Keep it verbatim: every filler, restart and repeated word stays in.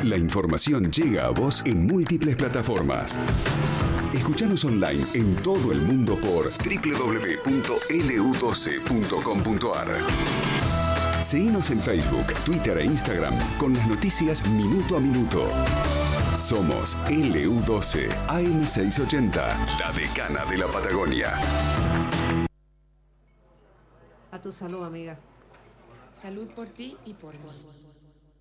La información llega a vos en múltiples plataformas. Escuchanos online en todo el mundo por doble u doble u doble u punto ele u doce punto com punto a r. Seguinos en Facebook, Twitter e Instagram con las noticias minuto a minuto. Somos ele u doce A M seiscientos ochenta, la decana de la Patagonia. A tu salud, amiga. Salud por ti y por mí.